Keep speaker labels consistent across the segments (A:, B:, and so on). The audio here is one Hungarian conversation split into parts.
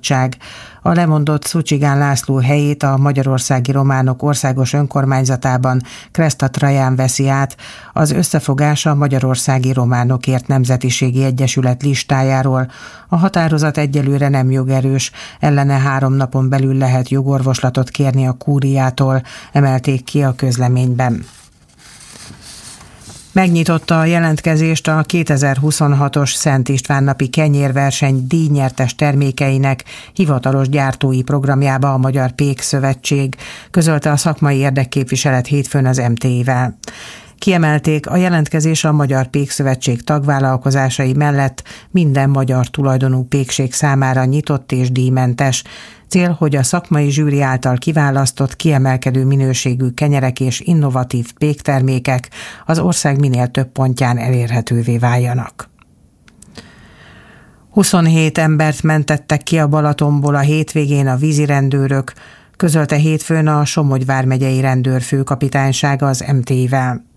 A: Bizottság. A lemondott Szucsigán László helyét a Magyarországi Románok Országos Önkormányzatában Kreszta Traján veszi át. Az összefogás a Magyarországi Románokért Nemzetiségi Egyesület listájáról. A határozat egyelőre nem jogerős, ellene 3 napon belül lehet jogorvoslatot kérni a kúriától, emelték ki a közleményben. Megnyitotta a jelentkezést a 2026-os Szent István napi kenyérverseny díjnyertes termékeinek hivatalos gyártói programjába a Magyar Pék Szövetség, közölte a szakmai érdekképviselet hétfőn az MT-vel. Kiemelték, a jelentkezés a Magyar Pékszövetség tagvállalkozásai mellett minden magyar tulajdonú pékség számára nyitott és díjmentes. Cél, hogy a szakmai zsűri által kiválasztott, kiemelkedő minőségű kenyerek és innovatív péktermékek az ország minél több pontján elérhetővé váljanak. 27 embert mentettek ki a Balatonból a hétvégén a vízirendőrök, közölte hétfőn a Somogy vármegyei rendőrfőkapitányság az MT-vel.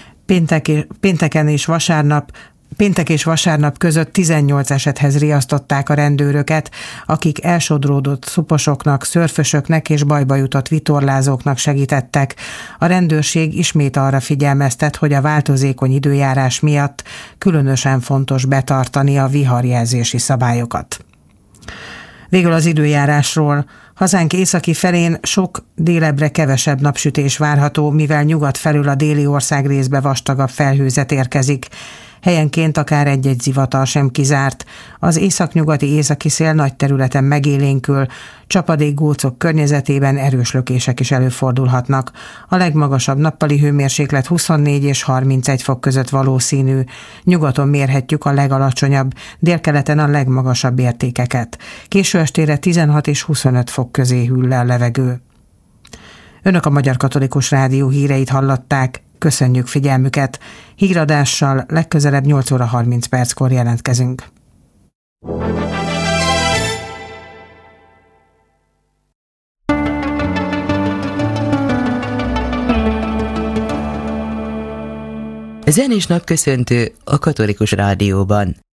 A: Péntek és vasárnap között 18 esethez riasztották a rendőröket, akik elsodródott szuposoknak, szörfösöknek és bajba jutott vitorlázóknak segítettek. A rendőrség ismét arra figyelmeztet, hogy a változékony időjárás miatt különösen fontos betartani a viharjelzési szabályokat. Végül az időjárásról. Hazánk északi felén sok, délebbre kevesebb napsütés várható, mivel nyugat felül a déli országrészbe vastagabb felhőzet érkezik. Helyenként akár egy-egy zivatar sem kizárt. Az északnyugati északi szél nagy területen megélénkül, csapadékgócok környezetében erős lökések is előfordulhatnak. A legmagasabb nappali hőmérséklet 24 és 31 fok között valószínű. Nyugaton mérhetjük a legalacsonyabb, délkeleten a legmagasabb értékeket. Késő estére 16 és 25 fok közé hűl le a levegő. Önök a Magyar Katolikus Rádió híreit hallották. Köszönjük figyelmüket! Híradással legközelebb 8 óra 30 perckor jelentkezünk.
B: Zenés napköszöntő a Katolikus Rádióban.